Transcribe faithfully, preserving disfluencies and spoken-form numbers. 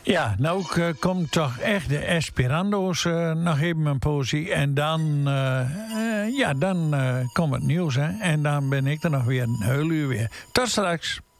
Ja, nou uh, komt toch echt de Esperando's uh, nog even een poëzie. En dan, uh, uh, ja, dan uh, komt het nieuws. Hè? En dan ben ik er nog weer een heel uur weer. Tot straks.